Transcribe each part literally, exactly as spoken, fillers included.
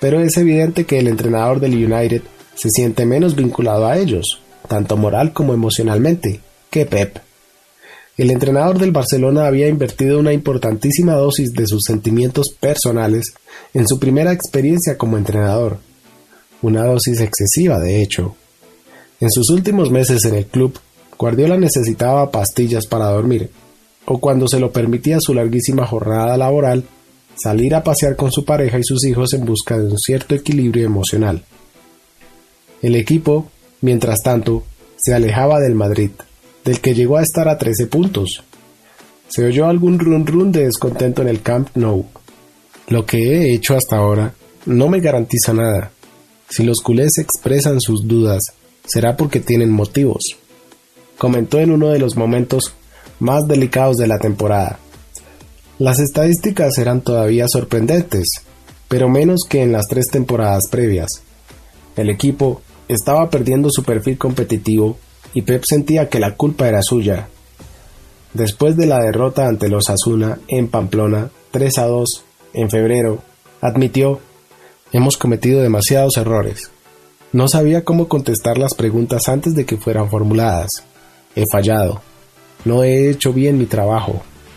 pero es evidente que el entrenador del United se siente menos vinculado a ellos, tanto moral como emocionalmente, que Pep. El entrenador del Barcelona había invertido una importantísima dosis de sus sentimientos personales en su primera experiencia como entrenador, una dosis excesiva de hecho. En sus últimos meses en el club, Guardiola necesitaba pastillas para dormir, o cuando se lo permitía su larguísima jornada laboral, salir a pasear con su pareja y sus hijos en busca de un cierto equilibrio emocional. El equipo, mientras tanto, se alejaba del Madrid, del que llegó a estar a trece puntos. Se oyó algún run run de descontento en el Camp Nou. Lo que he hecho hasta ahora no me garantiza nada. Si los culés expresan sus dudas, será porque tienen motivos, comentó en uno de los momentos más delicados de la temporada. Las estadísticas eran todavía sorprendentes, pero menos que en las tres temporadas previas. El equipo estaba perdiendo su perfil competitivo y Pep sentía que la culpa era suya. Después de la derrota ante los Osasuna en Pamplona, tres a dos, en febrero, admitió: «Hemos cometido demasiados errores. No sabía cómo contestar las preguntas antes de que fueran formuladas. He fallado. No he hecho bien mi trabajo».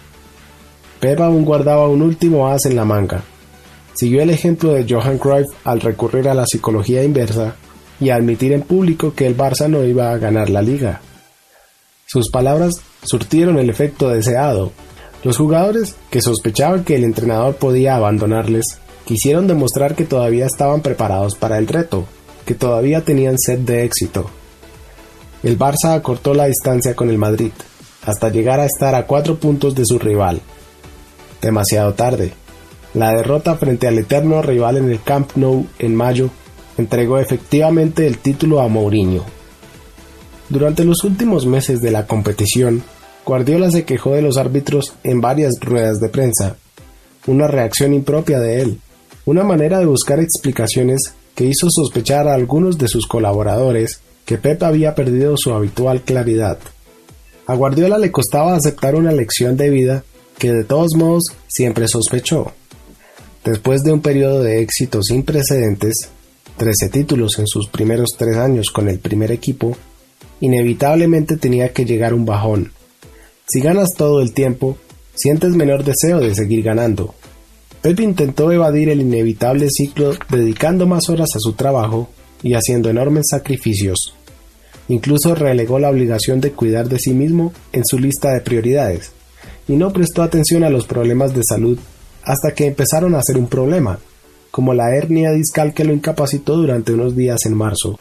Pep aún guardaba un último as en la manga. Siguió el ejemplo de Johan Cruyff al recurrir a la psicología inversa y admitir en público que el Barça no iba a ganar la liga. Sus palabras surtieron el efecto deseado. Los jugadores, que sospechaban que el entrenador podía abandonarles, quisieron demostrar que todavía estaban preparados para el reto, que todavía tenían sed de éxito. El Barça acortó la distancia con el Madrid, hasta llegar a estar a cuatro puntos de su rival. Demasiado tarde. La derrota frente al eterno rival en el Camp Nou en mayo entregó efectivamente el título a Mourinho. Durante los últimos meses de la competición, Guardiola se quejó de los árbitros en varias ruedas de prensa, una reacción impropia de él, una manera de buscar explicaciones que hizo sospechar a algunos de sus colaboradores que Pep había perdido su habitual claridad. A Guardiola le costaba aceptar una lección de vida que de todos modos siempre sospechó. Después de un periodo de éxito sin precedentes, trece títulos en sus primeros tres años con el primer equipo, inevitablemente tenía que llegar un bajón. Si ganas todo el tiempo, sientes menor deseo de seguir ganando. Pep intentó evadir el inevitable ciclo dedicando más horas a su trabajo y haciendo enormes sacrificios. Incluso relegó la obligación de cuidar de sí mismo en su lista de prioridades, y no prestó atención a los problemas de salud hasta que empezaron a ser un problema, como la hernia discal que lo incapacitó durante unos días en marzo.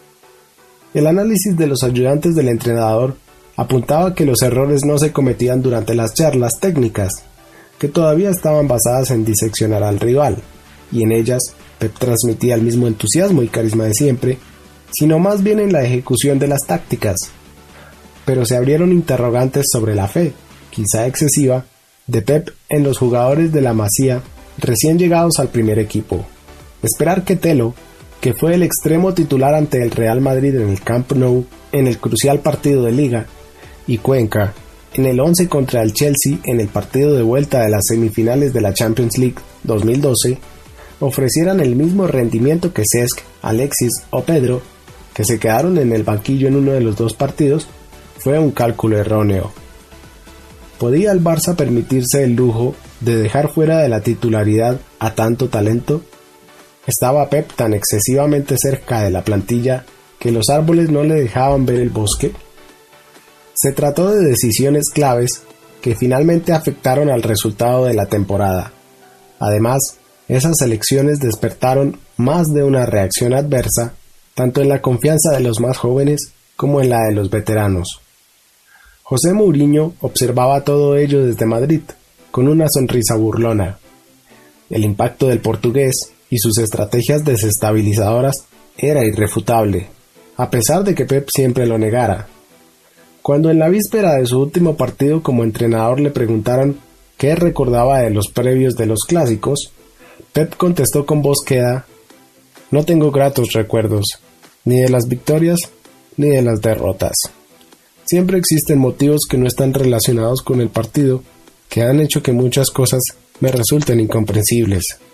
El análisis de los ayudantes del entrenador apuntaba que los errores no se cometían durante las charlas técnicas, que todavía estaban basadas en diseccionar al rival, y en ellas Pep transmitía el mismo entusiasmo y carisma de siempre, sino más bien en la ejecución de las tácticas. Pero se abrieron interrogantes sobre la fe, quizá excesiva, de Pep en los jugadores de la Masía recién llegados al primer equipo. Esperar que Telo, que fue el extremo titular ante el Real Madrid en el Camp Nou en el crucial partido de Liga, y Cuenca, en el once contra el Chelsea en el partido de vuelta de las semifinales de la Champions League dos mil doce, ofrecieran el mismo rendimiento que Cesc, Alexis o Pedro, que se quedaron en el banquillo en uno de los dos partidos, fue un cálculo erróneo. ¿Podía el Barça permitirse el lujo de dejar fuera de la titularidad a tanto talento? ¿Estaba Pep tan excesivamente cerca de la plantilla que los árboles no le dejaban ver el bosque? Se trató de decisiones claves que finalmente afectaron al resultado de la temporada. Además, esas elecciones despertaron más de una reacción adversa, tanto en la confianza de los más jóvenes como en la de los veteranos. José Mourinho observaba todo ello desde Madrid, con una sonrisa burlona. El impacto del portugués y sus estrategias desestabilizadoras era irrefutable, a pesar de que Pep siempre lo negara. Cuando en la víspera de su último partido como entrenador le preguntaron qué recordaba de los previos de los clásicos, Pep contestó con voz queda: «No tengo gratos recuerdos, ni de las victorias ni de las derrotas. Siempre existen motivos que no están relacionados con el partido, que han hecho que muchas cosas me resulten incomprensibles».